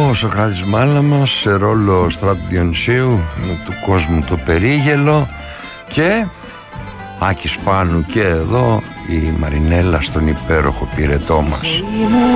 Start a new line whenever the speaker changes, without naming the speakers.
ο Σωκράτης Μάλαμας σε ρόλο Στράτου Διονυσίου με του κόσμου το περίγελο, και Άκης Πάνου και εδώ η Μαρινέλα στον υπέροχο πυρετό μας.